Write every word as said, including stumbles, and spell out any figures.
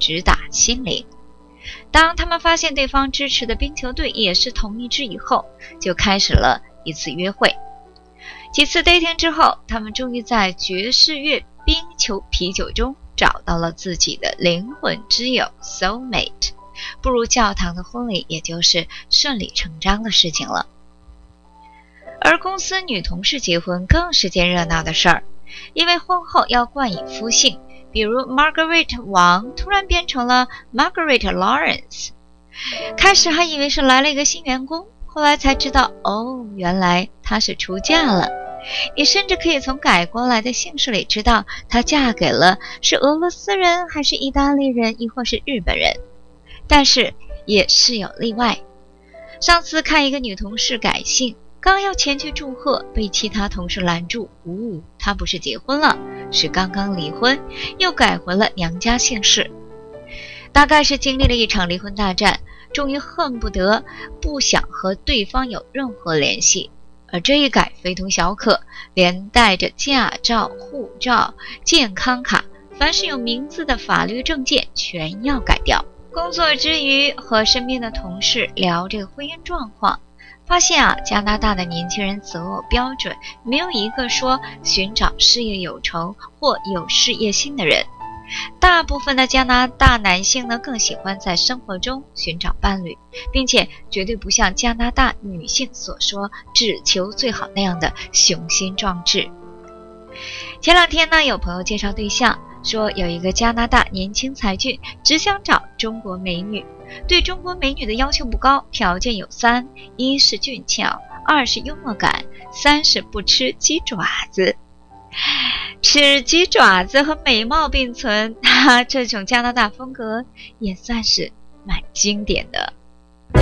直打心灵。当他们发现对方支持的冰球队也是同一支以后，就开始了一次约会。几次 dating 之后，他们终于在爵士乐冰球啤酒中找到了自己的灵魂之友 soulmate， 步入教堂的婚礼也就是顺理成章的事情了。而公司女同事结婚更是件热闹的事儿，因为婚后要冠以夫姓，比如 Margaret 王突然变成了 Margaret Lawrence。 开始还以为是来了一个新员工，后来才知道，哦，原来她是出嫁了。你甚至可以从改过来的姓氏里知道她嫁给了是俄罗斯人还是意大利人亦或是日本人。但是也是有例外，上次看一个女同事改姓，刚要前去祝贺，被其他同事拦住，呜、哦，她不是结婚了，是刚刚离婚，又改回了娘家姓氏。大概是经历了一场离婚大战，终于恨不得不想和对方有任何联系。而这一改非同小可，连带着驾照、护照、健康卡，凡是有名字的法律证件全要改掉。工作之余和身边的同事聊这个婚姻状况，发现啊，加拿大的年轻人择偶标准没有一个说寻找事业有成或有事业心的人。大部分的加拿大男性呢，更喜欢在生活中寻找伴侣，并且绝对不像加拿大女性所说只求最好那样的雄心壮志。前两天呢，有朋友介绍对象，说有一个加拿大年轻才俊，只想找中国美女，对中国美女的要求不高，条件有三：一是俊俏，二是幽默感，三是不吃鸡爪子。吃鸡爪子和美貌并存，哈哈，这种加拿大风格也算是蛮经典的。